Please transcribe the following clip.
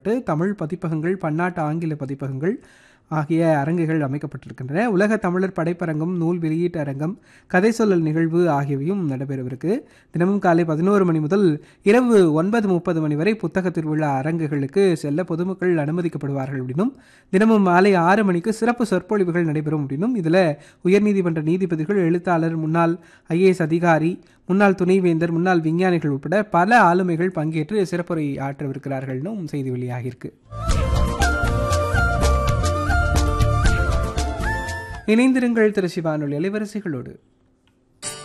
தமிழ் பதிப்பகங்கள், பன்னாட்டு ஆங்கில பதிப்பகங்கள் ஆகிய அரங்குகள் அமைக்கப்பட்டிருக்கின்றன. உலக தமிழர் படைப்பரங்கம், நூல் வெளியீட்டு அரங்கம், கதை சொல்லல் நிகழ்வு ஆகியவையும் நடைபெறவிருக்கு. தினமும் காலை 11 மணி முதல் இரவு 9:30 மணி வரை புத்தக திருவிழா அரங்குகளுக்கு செல்ல பொதுமக்கள் அனுமதிக்கப்படுவார்கள் அப்படின்னும், தினமும் மாலை 6 மணிக்கு சிறப்பு சொற்பொழிவுகள் நடைபெறும் அப்படின்னும், இதில் உயர்நீதிமன்ற நீதிபதிகள், எழுத்தாளர், முன்னாள் IAS அதிகாரி, முன்னாள் துணைவேந்தர், முன்னாள் விஞ்ஞானிகள் உட்பட பல ஆளுமைகள் பங்கேற்று சிறப்புரை ஆற்றவிருக்கிறார்கள்னும் செய்தி வெளியாகியிருக்கு. இணைந்திருங்கள் திருச்சி வானொலி அலைவரிசைகளோடு.